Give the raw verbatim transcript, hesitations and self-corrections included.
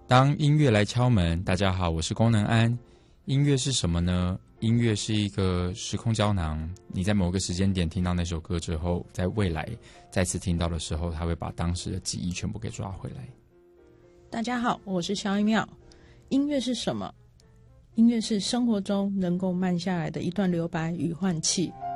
当音乐来敲门，大家好，我是功能安。音乐是什么呢？音乐是一个时空胶囊，你在某个时间点听到那首歌之后，在未来再次听到的时候，它会把当时的记忆全部给抓回来。 大家好，我是肖一妙。音乐是什么？音乐是生活中能够慢下来的一段留白与换气。